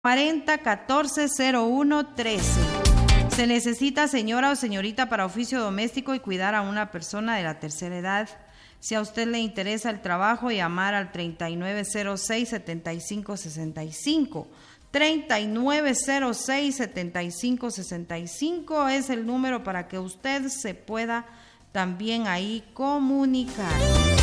40140113. Se necesita señora o señorita para oficio doméstico y cuidar a una persona de la tercera edad. Si a usted le interesa el trabajo, llamar al 3906-7565. 3906-7565 es el número para que usted se pueda también ahí comunicar.